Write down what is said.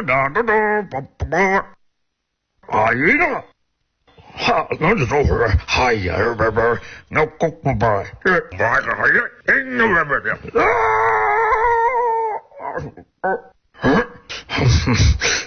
啊，一个，哈，那就走会儿，哎呀，那狗不吧，这玩意儿，哎呀，那不啊，